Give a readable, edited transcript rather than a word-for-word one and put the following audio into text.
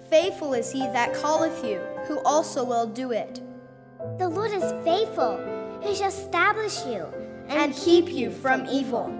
Faithful is he that calleth you, who also will do it. The Lord is faithful, who shall establish you and keep you from evil.